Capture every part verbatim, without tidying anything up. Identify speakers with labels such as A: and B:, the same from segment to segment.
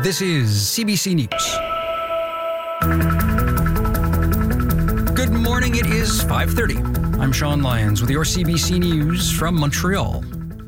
A: This is C B C News. Good morning, it is five thirty. I'm Sean Lyons with your C B C News from Montreal.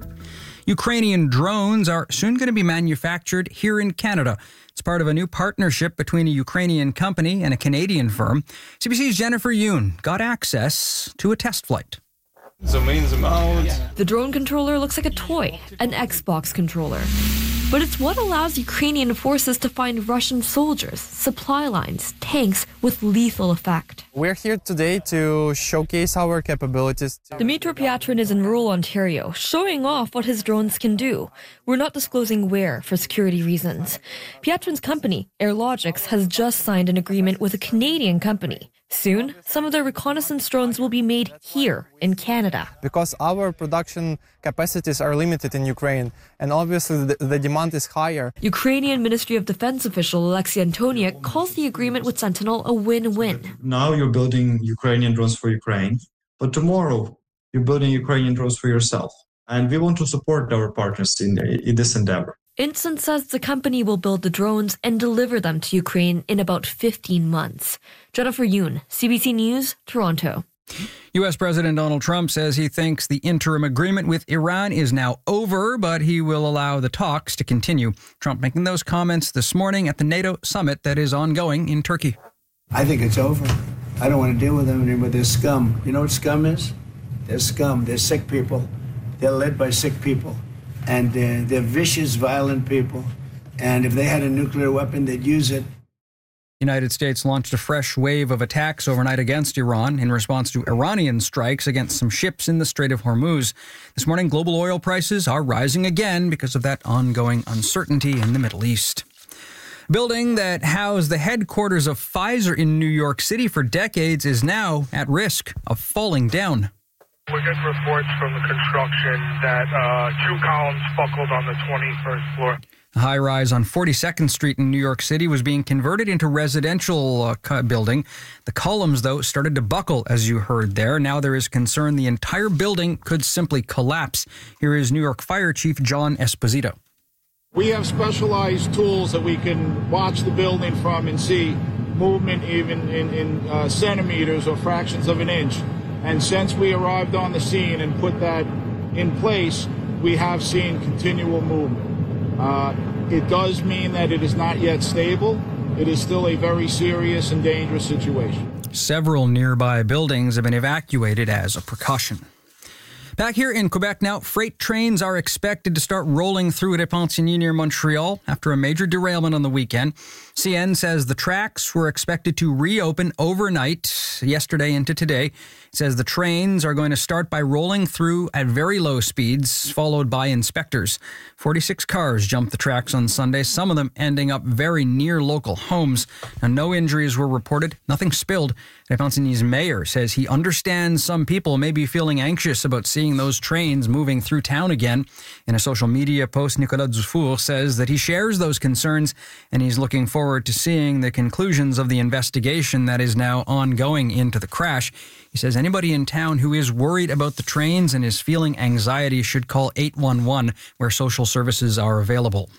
A: Ukrainian drones are soon going to be manufactured here in Canada. It's part of a new partnership between a Ukrainian company and a Canadian firm. C B C's Jennifer Yoon got access to a test flight.
B: Zoom in, zoom out.
C: The drone controller looks like a toy, an Xbox controller. But it's what allows Ukrainian forces to find Russian soldiers, supply lines, tanks with lethal effect.
D: We're here today to showcase our capabilities.
C: Dmytro Pyatrin is in rural Ontario, showing off what his drones can do. We're not disclosing where for security reasons. Pyatrin's company, AirLogix, has just signed an agreement with a Canadian company. Soon, some of their reconnaissance drones will be made here in Canada.
D: Because our production capacities are limited in Ukraine, and obviously the, the demand is higher.
C: Ukrainian Ministry of Defense official Alexei Antoniuk calls the agreement with Sentinel a win-win.
E: Now you're building Ukrainian drones for Ukraine, but tomorrow you're building Ukrainian drones for yourself. And we want to support our partners in, in this endeavor.
C: Instant says the company will build the drones and deliver them to Ukraine in about fifteen months. Jennifer Yoon, C B C News, Toronto.
A: U S President Donald Trump says he thinks the interim agreement with Iran is now over, but he will allow the talks to continue. Trump making those comments this morning at the NATO summit that is ongoing in Turkey.
F: I think it's over. I don't want to deal with them anymore. They're scum. You know what scum is? They're scum. They're sick people. They're led by sick people. And uh, they're vicious, violent people. And if they had a nuclear weapon, they'd use it.
A: The United States launched a fresh wave of attacks overnight against Iran in response to Iranian strikes against some ships in the Strait of Hormuz. This morning, global oil prices are rising again because of that ongoing uncertainty in the Middle East. Building that housed the headquarters of Pfizer in New York City for decades is now at risk of falling down.
G: We're getting reports from the construction that uh, two columns buckled on the twenty-first floor.
A: A high-rise on forty-second Street in New York City was being converted into residential uh, building. The columns, though, started to buckle, as you heard there. Now there is concern the entire building could simply collapse. Here is New York Fire Chief John Esposito.
H: We have specialized tools that we can watch the building from and see movement even in, in uh, centimeters or fractions of an inch. And since we arrived on the scene and put that in place, we have seen continual movement. Uh, it does mean that it is not yet stable. It is still a very serious and dangerous situation.
A: Several nearby buildings have been evacuated as a precaution. Back here in Quebec now, freight trains are expected to start rolling through at Repentigny near Montreal after a major derailment on the weekend. C N says the tracks were expected to reopen overnight, yesterday into today. It says the trains are going to start by rolling through at very low speeds, followed by inspectors. forty-six cars jumped the tracks on Sunday, some of them ending up very near local homes. Now, no injuries were reported, nothing spilled. Repentigny's mayor says he understands some people may be feeling anxious about seeing those trains moving through town again. In a social media post, Nicolas Dufour says that he shares those concerns and he's looking forward to seeing the conclusions of the investigation that is now ongoing into the crash. He says anybody in town who is worried about the trains and is feeling anxiety should call eight one one, where social services are available.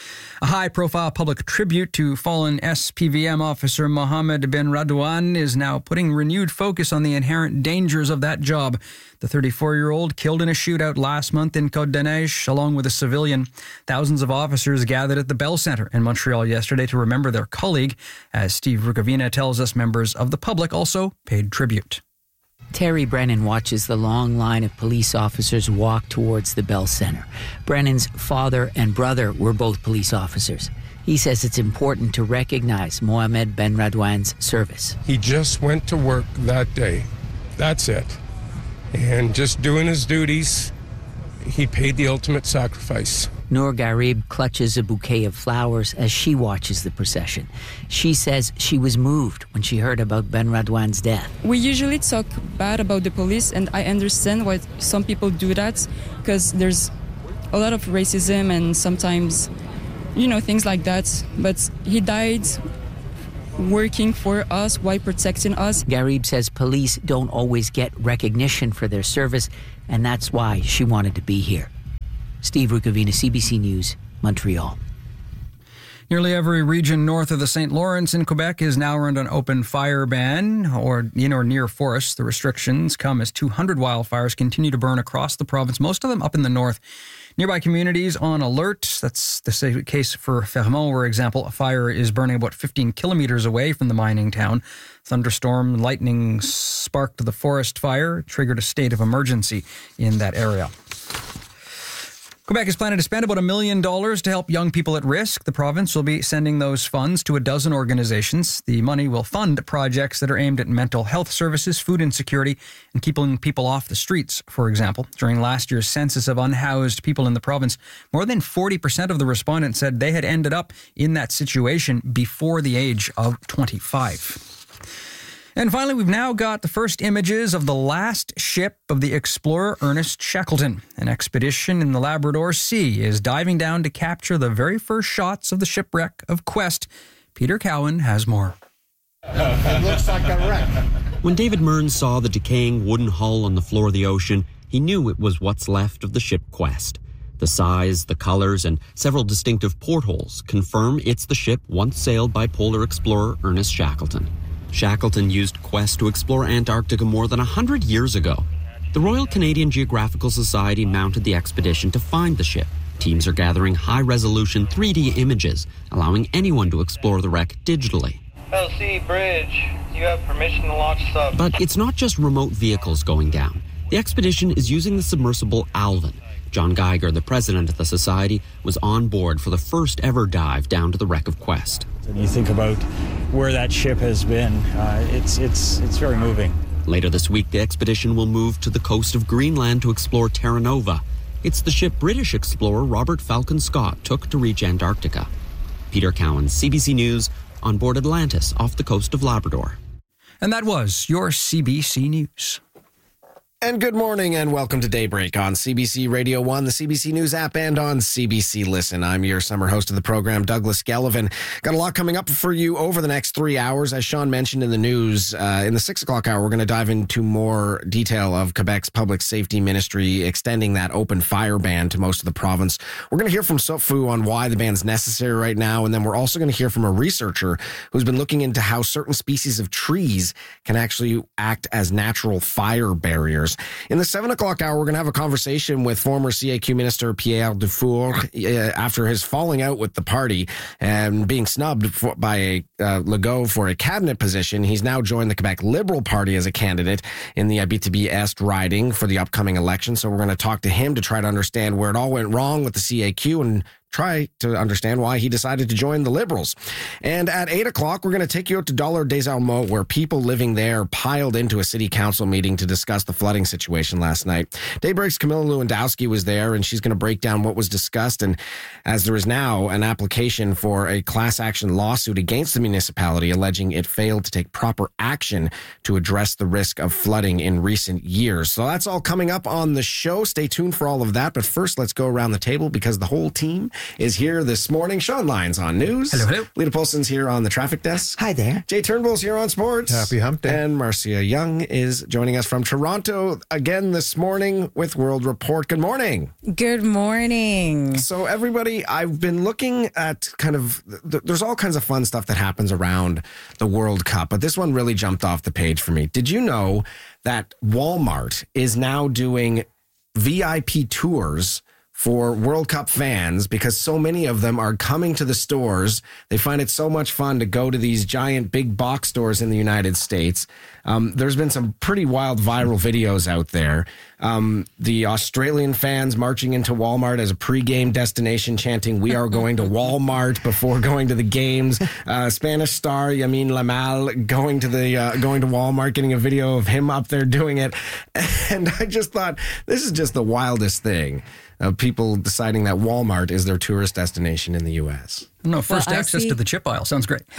A: A high-profile public tribute to fallen S P V M officer Mohamed Benradouane is now putting renewed focus on the inherent dangers of that job. The thirty-four-year-old killed in a shootout last month in Côte-des-Neiges, along with a civilian. Thousands of officers gathered at the Bell Centre in Montreal yesterday to remember their colleague. As Steve Rukavina tells us, members of the public also paid tribute.
I: Terry Brennan watches the long line of police officers walk towards the Bell Centre. Brennan's father and brother were both police officers. He says it's important to recognize Mohamed Benradouane's service.
J: He just went to work that day. That's it. And just doing his duties, he paid the ultimate sacrifice.
I: Noor Garib clutches a bouquet of flowers as she watches the procession. She says she was moved when she heard about Benradouane's death.
K: We usually talk bad about the police, and I understand why some people do that, because there's a lot of racism and sometimes, you know, things like that. But he died working for us while protecting us.
I: Garib says police don't always get recognition for their service, and that's why she wanted to be here. Steve Rukavina, C B C News, Montreal.
A: Nearly every region north of the Saint Lawrence in Quebec is now under an open fire ban or in or near forests. The restrictions come as two hundred wildfires continue to burn across the province, most of them up in the north. Nearby communities on alert. That's the case for Fermont, for example. A fire is burning about fifteen kilometers away from the mining town. Thunderstorm and lightning sparked the forest fire, triggered a state of emergency in that area. Quebec is planning to spend about a million dollars to help young people at risk. The province will be sending those funds to a dozen organizations. The money will fund projects that are aimed at mental health services, food insecurity, and keeping people off the streets, for example. During last year's census of unhoused people in the province, more than forty percent of the respondents said they had ended up in that situation before the age of twenty-five. And finally, we've now got the first images of the last ship of the explorer Ernest Shackleton. An expedition in the Labrador Sea is diving down to capture the very first shots of the shipwreck of Quest. Peter Cowan has more.
L: It looks like a wreck. When David Mearns saw the decaying wooden hull on the floor of the ocean, he knew it was what's left of the ship Quest. The size, the colors, and several distinctive portholes confirm it's the ship once sailed by polar explorer Ernest Shackleton. Shackleton used Quest to explore Antarctica more than one hundred years ago. The Royal Canadian Geographical Society mounted the expedition to find the ship. Teams are gathering high-resolution three D images, allowing anyone to explore the wreck digitally.
M: L C Bridge, you have permission to launch sub.
L: But it's not just remote vehicles going down. The expedition is using the submersible Alvin. John Geiger, the president of the society, was on board for the first ever dive down to the wreck of Quest.
N: And you think about where that ship has been, uh, it's, it's, it's very moving.
L: Later this week, the expedition will move to the coast of Greenland to explore Terra Nova. It's the ship British explorer Robert Falcon Scott took to reach Antarctica. Peter Cowan, C B C News, on board Atlantis off the coast of Labrador.
A: And that was your C B C News.
O: And good morning and welcome to Daybreak on C B C Radio one, the C B C News app, and on C B C Listen. I'm your summer host of the program, Douglas Gallivan. Got a lot coming up for you over the next three hours. As Sean mentioned in the news, uh, in the six o'clock hour, we're going to dive into more detail of Quebec's public safety ministry extending that open fire ban to most of the province. We're going to hear from Sofu on why the ban's necessary right now, and then we're also going to hear from a researcher who's been looking into how certain species of trees can actually act as natural fire barriers. In the seven o'clock hour, we're going to have a conversation with former C A Q Minister Pierre Dufour uh, after his falling out with the party and being snubbed for, by a, uh, Legault for a cabinet position. He's now joined the Quebec Liberal Party as a candidate in the Abitibi-Est riding for the upcoming election. So we're going to talk to him to try to understand where it all went wrong with the C A Q and try to understand why he decided to join the Liberals. And at eight o'clock, we're going to take you out to Dollar des Allemands, where people living there piled into a city council meeting to discuss the flooding situation last night. Daybreak's Camilla Lewandowski was there, and she's going to break down what was discussed. And as there is now an application for a class action lawsuit against the municipality, alleging it failed to take proper action to address the risk of flooding in recent years. So that's all coming up on the show. Stay tuned for all of that. But first, let's go around the table because the whole team is here this morning. Sean Lyons on news.
A: Hello, hello.
O: Lita Polson's here on the traffic desk.
P: Hi there.
O: Jay Turnbull's here on sports.
Q: Happy hump day.
O: And Marcia Young is joining us from Toronto again this morning with World Report. Good morning.
P: Good morning.
O: So everybody, I've been looking at kind of, th- there's all kinds of fun stuff that happens around the World Cup, but this one really jumped off the page for me. Did you know that Walmart is now doing V I P tours for World Cup fans because so many of them are coming to the stores? They find it so much fun to go to these giant big box stores in the United States. Um, there's been some pretty wild viral videos out there. Um, the Australian fans marching into Walmart as a pregame destination, chanting, "We are going to Walmart," before going to the games. Uh, Spanish star Yamin Lamal going to the uh, going to Walmart, getting a video of him up there doing it. And I just thought, this is just the wildest thing. Of people deciding that Walmart is their tourist destination in the U S.
A: No, first
P: well,
A: access
P: see...
A: to the chip aisle. Sounds great.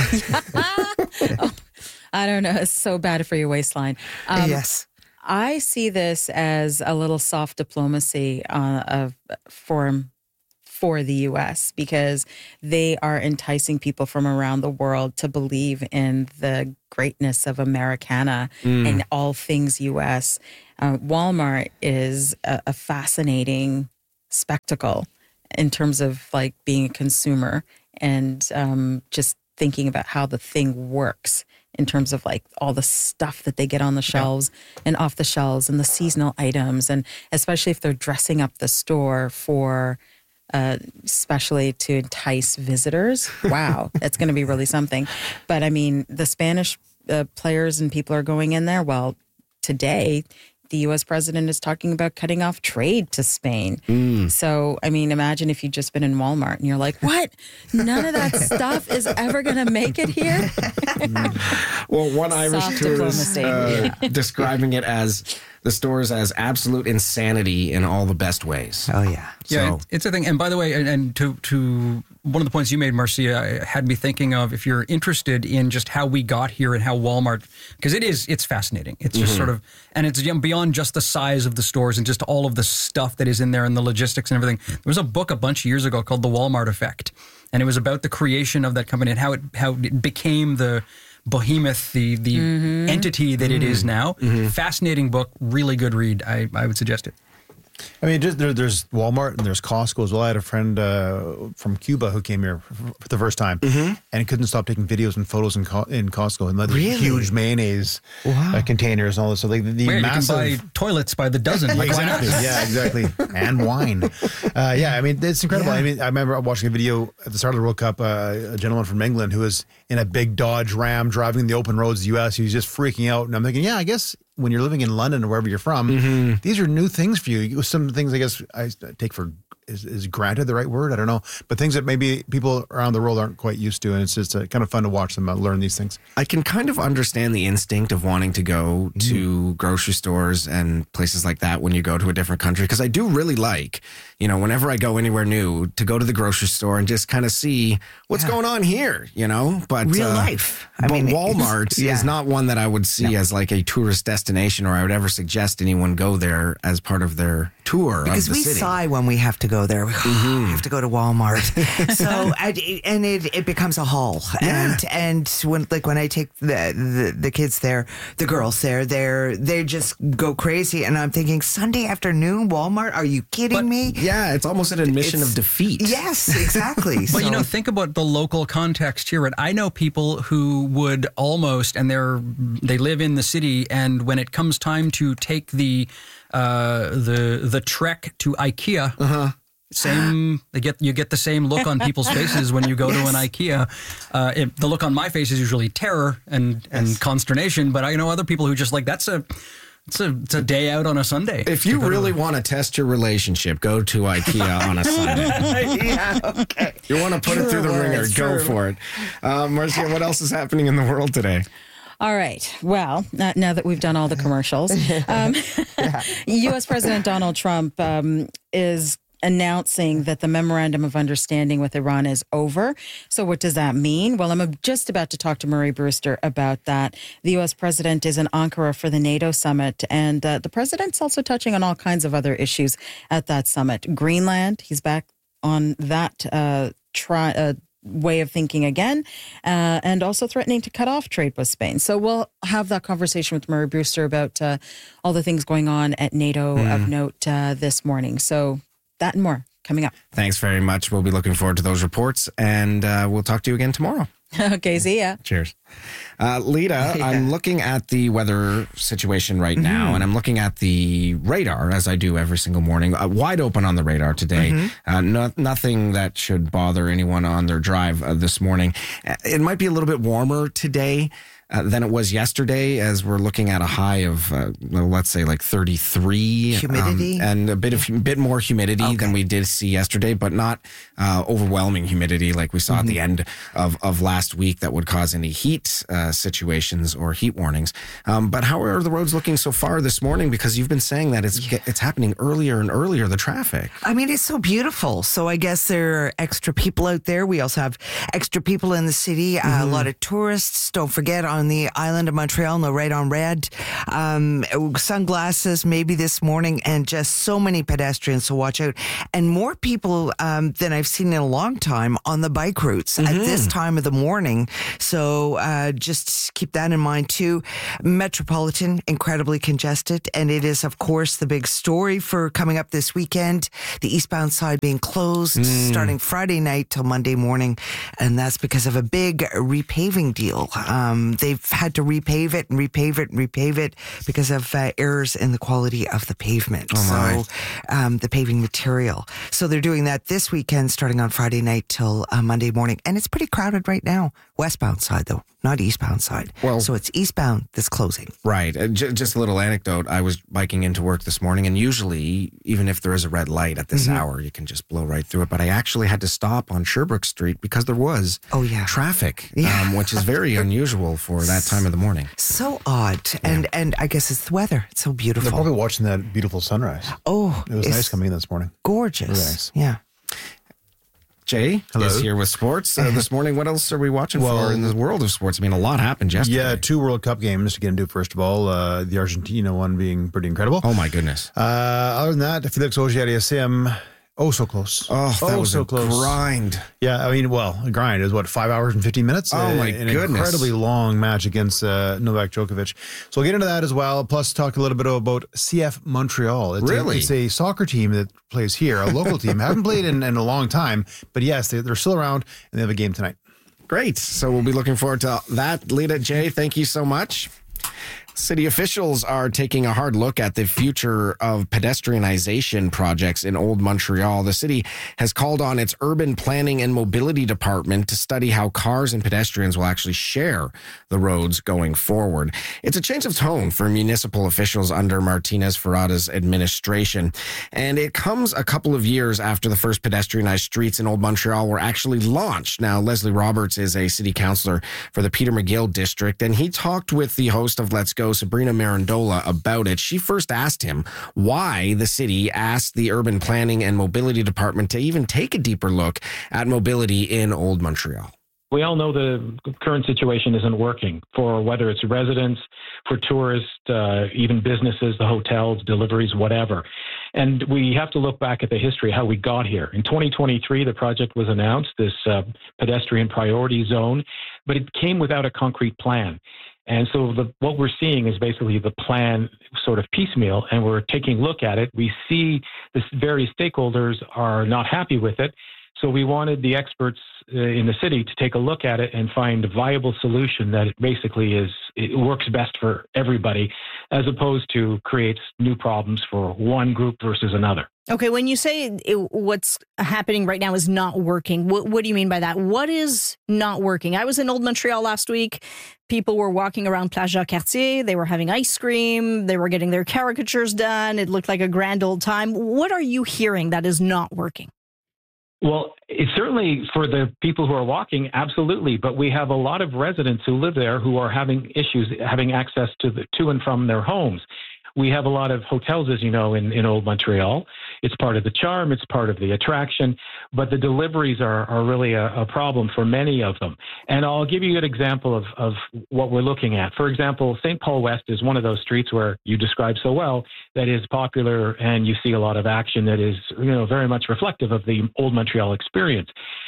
P: oh, I don't know. It's so bad for your waistline. Um,
Q: yes.
P: I see this as a little soft diplomacy uh, of for, for the U S because they are enticing people from around the world to believe in the greatness of Americana mm. and all things U S. Uh, Walmart is a, a fascinating spectacle in terms of like being a consumer and um, just thinking about how the thing works in terms of like all the stuff that they get on the shelves yeah. and off the shelves and the seasonal items, and especially if they're dressing up the store for uh, especially to entice visitors. Wow, that's going to be really something. But I mean, the Spanish uh, players and people are going in there. Well, today the U S president is talking about cutting off trade to Spain. Mm. So, I mean, imagine if you'd just been in Walmart and you're like, what? None of that stuff is ever going to make it here?
O: Well, one Irish
P: Soft
O: tourist uh,
P: yeah.
O: describing it as the stores as absolute insanity in all the best ways.
Q: Oh, yeah.
O: So,
A: yeah, it's a thing. And by the way, and, and to to one of the points you made, Marcia, had me thinking of, if you're interested in just how we got here and how Walmart, because it is, it's fascinating. It's just mm-hmm. sort of, and it's beyond just the size of the stores and just all of the stuff that is in there and the logistics and everything. There was a book a bunch of years ago called The Walmart Effect, and it was about the creation of that company and how it how it became the behemoth, the the mm-hmm. entity that mm-hmm. it is now. Mm-hmm. Fascinating book, really good read. I, I would suggest it.
R: I mean, just there, there's Walmart and there's Costco as well. I had a friend uh, from Cuba who came here for the first time mm-hmm. and couldn't stop taking videos and photos in, Co- in Costco and like
Q: really?
R: huge mayonnaise wow. uh, containers and all this. So like the, the
A: Where
R: massive,
A: you can buy toilets by the dozen. Like,
R: exactly. Yeah, exactly. And wine. Uh, yeah, I mean, it's incredible. Yeah. I mean, I remember watching a video at the start of the World Cup. Uh, a gentleman from England who was in a big Dodge Ram driving the open roads of the U S. He was just freaking out, and I'm thinking, yeah, I guess when you're living in London or wherever you're from, mm-hmm. these are new things for you. Some things I guess I take for is, is granted the right word? I don't know. But things that maybe people around the world aren't quite used to. And it's just uh, kind of fun to watch them uh, learn these things.
O: I can kind of understand the instinct of wanting to go to mm-hmm. grocery stores and places like that when you go to a different country. Because I do really like, you know, whenever I go anywhere new, to go to the grocery store and just kind of see what's yeah. going on here, you know? But
Q: real
O: uh,
Q: life. I
O: but
Q: mean,
O: Walmart yeah. is not one that I would see no. as like a tourist destination, or I would ever suggest anyone go there as part of their tour
Q: because
O: of the
Q: we
O: city.
Q: sigh when we have to go there. We
O: mm-hmm.
Q: have to go to Walmart. So I, and it, it becomes a haul.
O: Yeah.
Q: And and when like when I take the, the the kids there, the girls there, they're they just go crazy. And I'm thinking, Sunday afternoon, Walmart? Are you kidding
O: but,
Q: me?
O: Yeah, it's almost an admission
Q: it's,
O: of defeat.
Q: Yes, exactly.
A: But
Q: so,
A: you know, think about the local context here. I know people who would almost, and they're they live in the city, and when it comes time to take the uh, the the trek to IKEA.
O: Uh-huh.
A: Same, they get you get the same look on people's faces when you go yes. to an IKEA. Uh, it, the look on my face is usually terror and, and yes. consternation, but I know other people who just like that's a it's a it's a day out on a Sunday.
O: If you really to... want to test your relationship, go to IKEA on a Sunday.
Q: Yeah, okay.
O: You want to put
Q: true
O: it through the ringer, go
Q: true.
O: for it. Uh, Marcia, what else is happening in the world today?
P: All right. Well, uh, now that we've done all the commercials, um, yeah. U S President Donald Trump um, is announcing that the memorandum of understanding with Iran is over. So what does that mean? Well, I'm just about to talk to Murray Brewster about that. The U S president is in Ankara for the NATO summit, and uh, the president's also touching on all kinds of other issues at that summit. Greenland, he's back on that uh, try. Uh, way of thinking again, uh, and also threatening to cut off trade with Spain. So we'll have that conversation with Murray Brewster about uh, all the things going on at NATO mm. of note uh, this morning. So that and more coming up.
O: Thanks very much. We'll be looking forward to those reports, and uh, we'll talk to you again tomorrow.
P: Okay, see ya.
O: Cheers. Uh, Lita, yeah. I'm looking at the weather situation right mm-hmm. now, and I'm looking at the radar, as I do every single morning, uh, wide open on the radar today. Mm-hmm. Uh, no, nothing that should bother anyone on their drive uh, this morning. It might be a little bit warmer today Uh, than it was yesterday, as we're looking at a high of, uh, well, let's say, like thirty-three.
Q: Humidity?
O: Um, and a bit of bit more humidity okay. than we did see yesterday, but not uh, overwhelming humidity like we saw mm-hmm. at the end of, of last week that would cause any heat uh, situations or heat warnings. Um, but how are the roads looking so far this morning? Because you've been saying that it's, yeah. it's happening earlier and earlier, the traffic.
Q: I mean, it's so beautiful. So I guess there are extra people out there. We also have extra people in the city, mm-hmm. uh, a lot of tourists. Don't forget, on the island of Montreal, no Red on Red. Um, sunglasses maybe this morning, and just so many pedestrians, so watch out. And more people um, than I've seen in a long time on the bike routes mm-hmm. at this time of the morning. So uh, uh, just keep that in mind too. Metropolitan, incredibly congested. And it is, of course, the big story for coming up this weekend. The eastbound side being closed mm. starting Friday night till Monday morning. And that's because of a big repaving deal. Um, they've had to repave it and repave it and repave it because of uh, errors in the quality of the pavement.
O: Oh my.
Q: So um, the paving material. So they're doing that this weekend starting on Friday night till uh, Monday morning. And it's pretty crowded right now. Westbound side, though, not eastbound side.
O: Well,
Q: so it's eastbound that's closing.
O: Right. Uh, j- just a little anecdote. I was biking into work this morning, and usually, even if there is a red light at this mm-hmm. hour, you can just blow right through it. But I actually had to stop on Sherbrooke Street because there was
Q: oh, yeah.
O: traffic,
Q: yeah.
O: um, which is very unusual for that time of the morning.
Q: So odd. Yeah. And and I guess it's the weather. It's so beautiful.
R: They're probably watching that beautiful sunrise.
Q: Oh.
R: It was nice coming in this morning.
Q: Gorgeous.
R: Really nice.
Q: Yeah.
O: Jay
R: Hello.
O: is here with sports uh, this morning. What else are we watching
R: well,
O: for in the world of sports? I mean, a lot happened yesterday.
R: Yeah, two World Cup games to get into. First of all, uh, the Argentina one being pretty incredible.
O: Oh, my goodness.
R: Uh, other than that, Felix Auger-Aliassime, oh, so close.
O: Oh, that
R: oh,
O: was
R: so
O: a
R: close.
O: grind.
R: Yeah, I mean, well, a grind is what, five hours and fifteen minutes?
O: Oh,
R: uh,
O: my
R: an
O: goodness.
R: incredibly long match against uh, Novak Djokovic. So we'll get into that as well. Plus, talk a little bit about C F Montreal. It's
O: really?
R: A, it's a soccer team that plays here, a local team. Haven't played in, in a long time, but yes, they, they're still around, and they have a game tonight.
O: Great. So we'll be looking forward to that. Lita, Jay, thank you so much. City officials are taking a hard look at the future of pedestrianization projects in Old Montreal. The city has called on its urban planning and mobility department to study how cars and pedestrians will actually share the roads going forward. It's a change of tone for municipal officials under Martinez Ferrada's administration, and it comes a couple of years after the first pedestrianized streets in Old Montreal were actually launched. Now, Leslie Roberts is a city councillor for the Peter McGill district, and he talked with the host of Let's Go, Sabrina Marandola, about it. She first asked him why the city asked the Urban Planning and Mobility Department to even take a deeper look at mobility in Old Montreal.
S: We all know the current situation isn't working for whether it's residents, for tourists, uh, even businesses, the hotels, deliveries, whatever. And we have to look back at the history, how we got here. In twenty twenty-three, the project was announced, this uh, pedestrian priority zone, but it came without a concrete plan. And so the, what we're seeing is basically the plan sort of piecemeal, and we're taking a look at it. We see the various stakeholders are not happy with it. So we wanted the experts uh, in the city to take a look at it and find a viable solution that it basically is, it works best for everybody, as opposed to creates new problems for one group versus another.
T: Okay, when you say it, what's happening right now is not working, what, what do you mean by that? What is not working? I was in Old Montreal last week. People were walking around Place Jacques-Cartier. They were having ice cream. They were getting their caricatures done. It looked like a grand old time. What are you hearing that is not working?
S: Well, it's certainly for the people who are walking, absolutely. But we have a lot of residents who live there who are having issues having access to the to and from their homes. We have a lot of hotels, as you know, in, in Old Montreal. It's part of the charm. It's part of the attraction. But the deliveries are, are really a, a problem for many of them. And I'll give you an example of, of what we're looking at. For example, Saint Paul West is one of those streets where you described so well that is popular, and you see a lot of action that is, you know, very much reflective of the Old Montreal experience.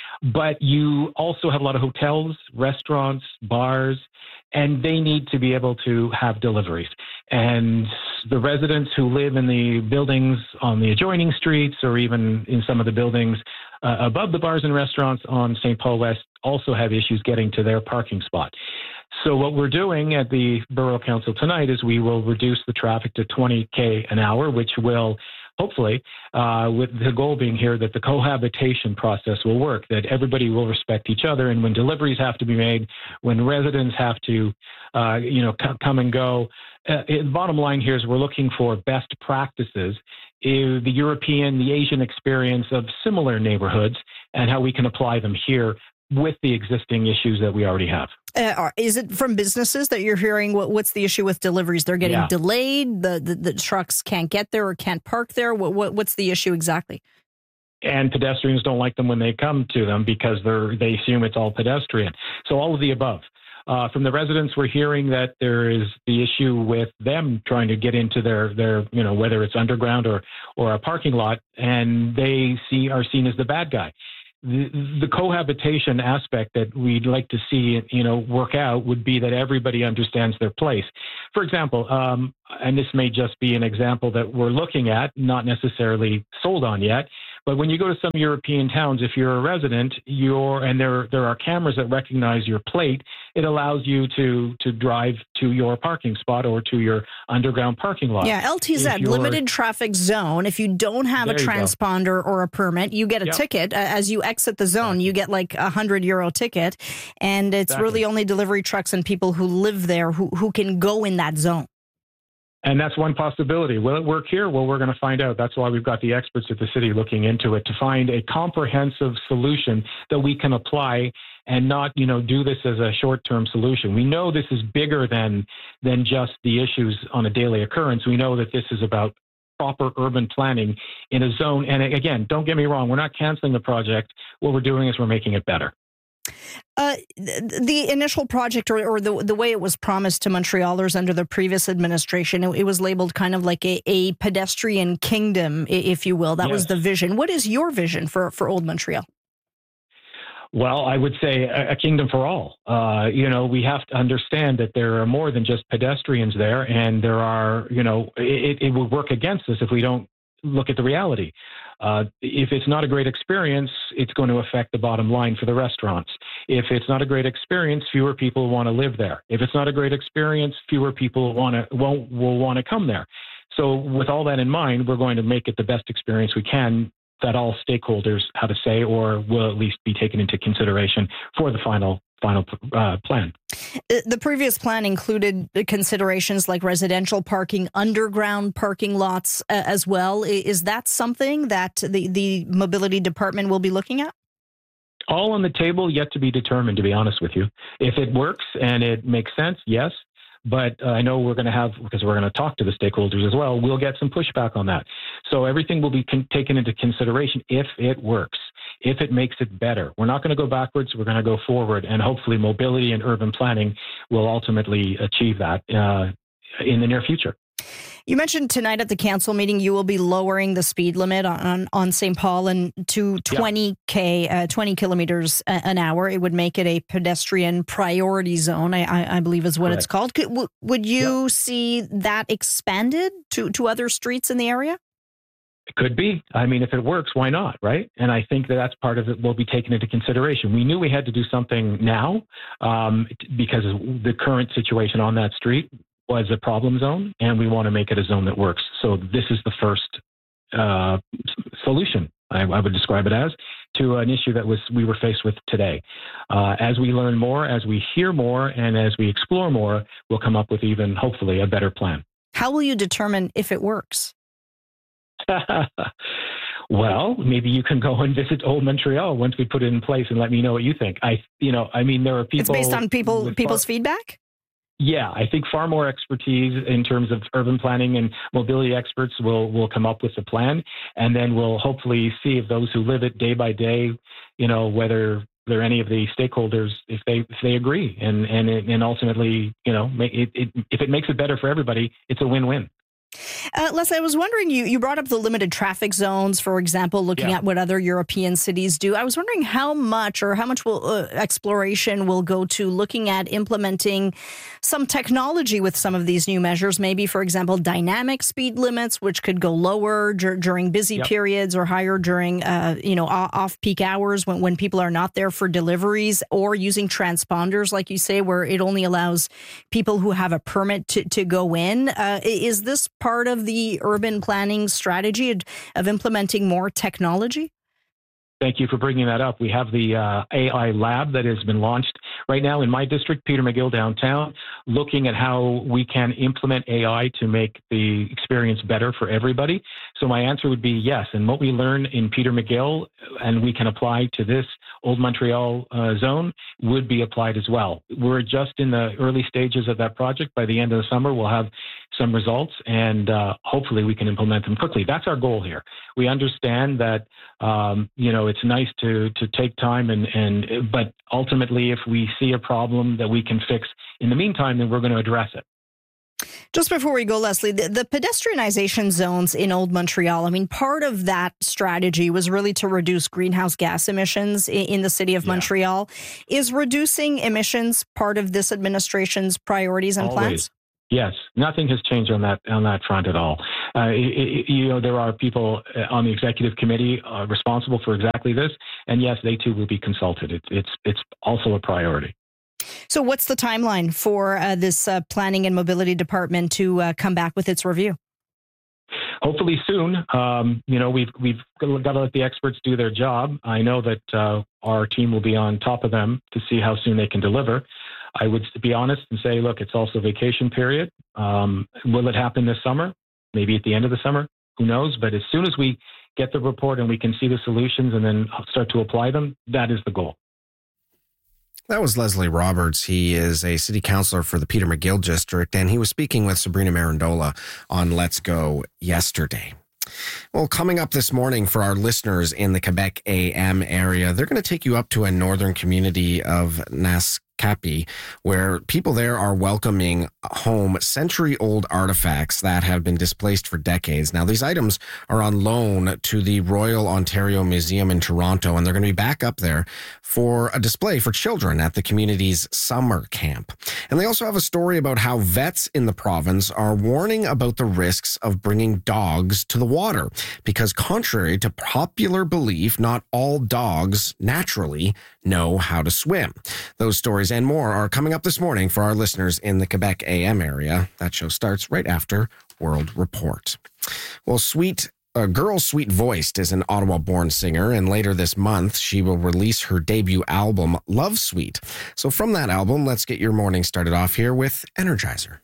S: But you also have a lot of hotels, restaurants, bars, and they need to be able to have deliveries. And the residents who live in the buildings on the adjoining streets, or even in some of the buildings uh, above the bars and restaurants on Saint Paul West, also have issues getting to their parking spot. So what we're doing at the Borough Council tonight is we will reduce the traffic to twenty K an hour, which will hopefully, uh, with the goal being here that the cohabitation process will work, that everybody will respect each other. And when deliveries have to be made, when residents have to, uh, you know, c- come and go, uh, the bottom line here is we're looking for best practices, is the European, the Asian experience of similar neighborhoods, and how we can apply them here with the existing issues that we already have.
T: Uh, is it from businesses that you're hearing? What, what's the issue with deliveries? They're getting
S: Yeah.
T: delayed. The, the the trucks can't get there or can't park there. What, what what's the issue exactly?
S: And pedestrians don't like them when they come to them because they're they assume it's all pedestrian. So all of the above. Uh, from the residents, we're hearing that there is the issue with them trying to get into their, their you know, whether it's underground or, or a parking lot, and they see are seen as the bad guy. the, the cohabitation aspect that we'd like to see, you know, work out would be that everybody understands their place. For example, um, and this may just be an example that we're looking at, not necessarily sold on yet, but when you go to some European towns, if you're a resident, you're, and there there are cameras that recognize your plate, it allows you to to drive to your parking spot or to your underground parking lot.
T: Yeah, L T Z, limited traffic zone. If you don't have a transponder or a permit, you get a
S: Yep.
T: ticket. As you exit the zone, you get like a hundred euro ticket. And it's
S: Exactly.
T: really only delivery trucks and people who live there who, who can go in that zone.
S: And that's one possibility. Will it work here? Well, we're going to find out. That's why we've got the experts at the city looking into it to find a comprehensive solution that we can apply and not, you know, do this as a short-term solution. We know this is bigger than than just the issues on a daily occurrence. We know that this is about proper urban planning in a zone. And again, don't get me wrong, we're not canceling the project. What we're doing is we're making it better.
T: Uh, the, the initial project, or, or the the way it was promised to Montrealers under the previous administration, it, it was labeled kind of like a, a pedestrian kingdom, i- if you will. That was
S: Yes.
T: the vision. What is your vision for, for Old Montreal?
S: Well, I would say a, a kingdom for all. Uh, you know, we have to understand that there are more than just pedestrians there, and there are, you know, it, it will work against us if we don't look at the reality. Uh, if it's not a great experience, it's going to affect the bottom line for the restaurants. If it's not a great experience, fewer people want to live there. If it's not a great experience, fewer people want to won't will want to come there. So, with all that in mind, we're going to make it the best experience we can that all stakeholders have a say, or will at least be taken into consideration for the final final uh, plan.
T: The previous plan included considerations like residential parking, underground parking lots uh, as well. I- Is that something that the, the mobility department will be looking at?
S: All on the table, yet to be determined, to be honest with you. If it works and it makes sense, yes. But uh, I know we're going to have, because we're going to talk to the stakeholders as well, we'll get some pushback on that. So everything will be con- taken into consideration if it works, if it makes it better. We're not going to go backwards, we're going to go forward, and hopefully mobility and urban planning will ultimately achieve that uh, in the near future.
T: You mentioned tonight at the council meeting you will be lowering the speed limit on, on, on Saint Paul and to twenty k, uh, twenty kilometers a- an hour. It would make it a pedestrian priority zone, I, I, I believe is what it's called. Could, w- would you see that expanded to, to other streets in the area?
S: It could be. I mean, if it works, why not, right? And I think that that's part of it will be taken into consideration. We knew we had to do something now um, because of the current situation on that street was a problem zone, and we want to make it a zone that works. So this is the first uh, solution, I, I would describe it as, to an issue that was we were faced with today. Uh, as we learn more, as we hear more, and as we explore more, we'll come up with even, hopefully, a better plan.
T: How will you determine if it works?
S: Well, maybe you can go and visit Old Montreal once we put it in place and let me know what you think. I, you know, I mean, there are people.
T: It's based on people
S: with
T: people's
S: far,
T: feedback?
S: Yeah, I think far more expertise in terms of urban planning and mobility experts will will come up with a plan, and then we'll hopefully see if those who live it day by day, you know, whether there are any of the stakeholders, if they if they agree, and and and ultimately, you know, make it, it, if it makes it better for everybody, it's a win-win.
T: Uh, Leslie, I was wondering, you, you brought up the limited traffic zones, for example, looking
S: Yeah.
T: at what other European cities do. I was wondering how much or how much will uh, exploration will go to looking at implementing some technology with some of these new measures, maybe, for example, dynamic speed limits, which could go lower dur- during busy
S: Yep.
T: periods or higher during, uh, you know, o- off-peak hours when, when people are not there for deliveries, or using transponders, like you say, where it only allows people who have a permit to, to go in. Uh, is this part of the urban planning strategy of implementing more technology?
S: Thank you for bringing that up. We have the uh, A I lab that has been launched right now in my district, Peter McGill downtown, looking at how we can implement A I to make the experience better for everybody. So my answer would be yes. And what we learn in Peter McGill, and we can apply to this Old Montreal uh, zone, would be applied as well. We're just in the early stages of that project. By the end of the summer, we'll have some results, and uh, hopefully we can implement them quickly. That's our goal here. We understand that, um, you know, it's nice to to take time, and, and but ultimately, if we see a problem that we can fix in the meantime, then we're going to address it.
T: Just before we go, Leslie, the, the pedestrianization zones in Old Montreal, I mean, part of that strategy was really to reduce greenhouse gas emissions in, in the city of yeah. Montreal. Is reducing emissions part of this administration's priorities and
S: Always.
T: plans?
S: Yes, nothing has changed on that on that front at all. Uh, it, you know, there are people on the executive committee uh, responsible for exactly this, and yes, they too will be consulted. It, it's it's also a priority.
T: So what's the timeline for uh, this uh, planning and mobility department to uh, come back with its review?
S: Hopefully soon. Um, you know, we've we've got to let the experts do their job. I know that uh, our team will be on top of them to see how soon they can deliver. I would be honest and say, look, it's also vacation period. Um, will it happen this summer? Maybe at the end of the summer? Who knows? But as soon as we get the report and we can see the solutions and then start to apply them, that is the goal.
O: That was Leslie Roberts. He is a city councillor for the Peter McGill district, and he was speaking with Sabrina Marandola on Let's Go yesterday. Well, coming up this morning for our listeners in the Quebec A M area, they're going to take you up to a northern community of Naskapi, where people there are welcoming home century-old artifacts that have been displaced for decades. Now, these items are on loan to the Royal Ontario Museum in Toronto, and they're going to be back up there for a display for children at the community's summer camp. And they also have a story about how vets in the province are warning about the risks of bringing dogs to the water, because contrary to popular belief, not all dogs naturally know how to swim. Those stories and more are coming up this morning for our listeners in the Quebec A M area. That show starts right after World Report. Well, Sweet A girl Sweet Voiced is an Ottawa-born singer, and later this month, she will release her debut album, Love Sweet. So from that album, let's get your morning started off here with Energizer.